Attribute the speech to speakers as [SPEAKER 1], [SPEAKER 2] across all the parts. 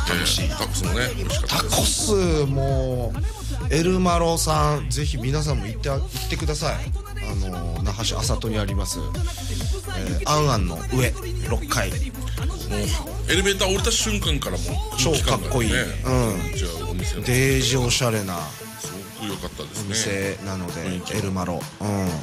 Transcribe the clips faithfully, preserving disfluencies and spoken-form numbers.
[SPEAKER 1] 楽しい。
[SPEAKER 2] タコスもね美味しかったです。
[SPEAKER 1] タコスもエルマロさんぜひ皆さんも行って行ってください。あの那覇市麻戸にあります、えー、アンアンの上ろっかい、もう
[SPEAKER 2] エレベーター降りた瞬間からもう
[SPEAKER 1] 超かっこいい、
[SPEAKER 2] ね、
[SPEAKER 1] うん、
[SPEAKER 2] じゃあお店の
[SPEAKER 1] デージおしゃれな
[SPEAKER 2] すごく良かったです
[SPEAKER 1] お
[SPEAKER 2] ね。
[SPEAKER 1] 店なのでエルマロ、うん、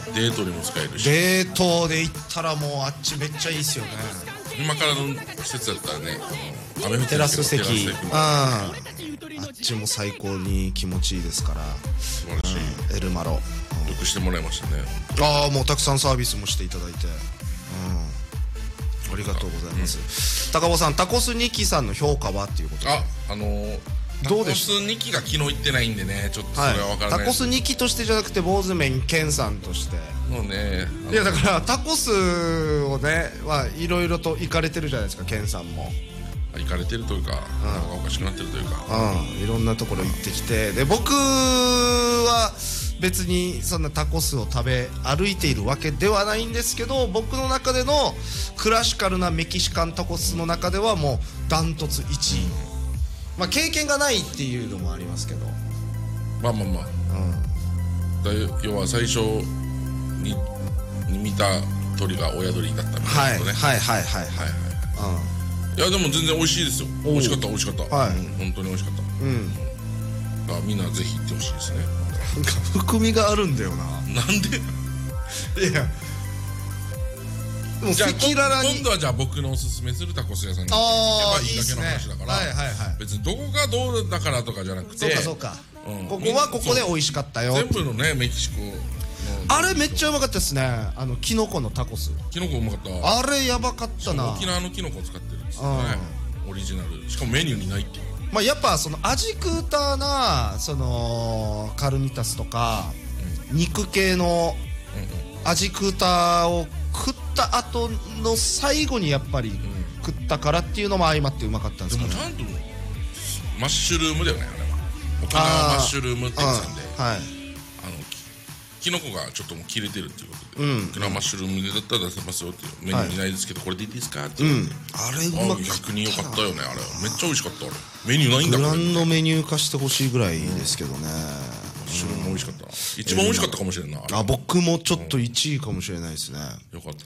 [SPEAKER 2] デートにも使えるし、
[SPEAKER 1] デートで行ったらもうあっちめっちゃいいっすよね。
[SPEAKER 2] 今からの季節だったらね、あの
[SPEAKER 1] テラス席、
[SPEAKER 2] テラス席も
[SPEAKER 1] あっちも最高に気持ちいいですから、
[SPEAKER 2] 素晴らしい、
[SPEAKER 1] うん、エルマロ、
[SPEAKER 2] よくしてもらいましたね。
[SPEAKER 1] ああもうたくさんサービスもしていただいて、うん、ありがとうございます、うん、高尾さんタコスにきさんの評価はっていうことで、
[SPEAKER 2] あ、あのー、
[SPEAKER 1] どうでした？
[SPEAKER 2] タコスにきが昨日行ってないんでね、ちょっとそれは分からない、
[SPEAKER 1] はい、タコスにきとしてじゃなくて坊主麺ケンさんとして
[SPEAKER 2] もうね、
[SPEAKER 1] いやだからタコスをねはいろいろと行かれてるじゃないですか、ケンさんも
[SPEAKER 2] 行かれてるというか、うん、なんかおかしくなってるというか、
[SPEAKER 1] うん、いろんなところ行ってきて、で僕は別にそんなタコスを食べ歩いているわけではないんですけど、僕の中でのクラシカルなメキシカンタコスの中ではもうダントツいちい、うん、まあ経験がないっていうのもありますけど、
[SPEAKER 2] まあまあまあ、うん、だ要は最初に, に見た鳥が親鳥だったみたいなね、
[SPEAKER 1] はいはいはいはいはい、
[SPEAKER 2] うん、いやでも全然美味しいですよ。美味しかった美味しかった、
[SPEAKER 1] はい、
[SPEAKER 2] うん、本当に美味しかった、うん、だからみんなぜひ行ってほしいですね。
[SPEAKER 1] なんか含みがあるんだよな。
[SPEAKER 2] なんで
[SPEAKER 1] いやもう
[SPEAKER 2] じゃあ
[SPEAKER 1] 赤裸々に
[SPEAKER 2] 今度はじゃあ僕のおすすめするタコス屋さんに行けばいいだけの話だから、
[SPEAKER 1] はいはいはい、
[SPEAKER 2] 別にどこがどうだからとかじゃなくて、
[SPEAKER 1] そうかそうか、うん、ここはここで美味しかったよ。
[SPEAKER 2] 全部のねメキシコの
[SPEAKER 1] あれめっちゃうまかったですね。あのキノコのタコス、
[SPEAKER 2] キノコうまかった。
[SPEAKER 1] あれやばかったな。
[SPEAKER 2] 沖縄のキノコを使ってるんですよね、オリジナル。しかもメニューにないっていう。
[SPEAKER 1] まあやっぱその味クーターなそのカルニタスとか、うん、肉系の味クーターを食った後の最後にやっぱり食ったからっていうのも相まってうまかったんですかね。
[SPEAKER 2] でもちゃんとマッシュルームだよね、あれは。沖縄マッシュルームって言ってたんで、はい、あのキノコがちょっともう切れてるっていうことで、うん、沖縄マッシュルームでだったら出せますよっていう、メニューにないですけど、はい、これでいいですかって言って、うん、あれうまかった。逆に良かったよね、あれめっちゃ美味しかった。あれメニューないんだから、ね、
[SPEAKER 1] グランドメニュー化してほしいぐらいですけどね、うん、マ
[SPEAKER 2] ッシュルーム美味しかった、一番美味しかったかもしれんな、
[SPEAKER 1] あ, あ僕もちょっといちいかもしれないですね、
[SPEAKER 2] よかった。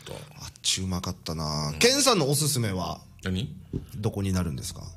[SPEAKER 1] あっちうまかったな、うん、ケンさんのおすすめは
[SPEAKER 2] 何ど
[SPEAKER 1] こになるんですか？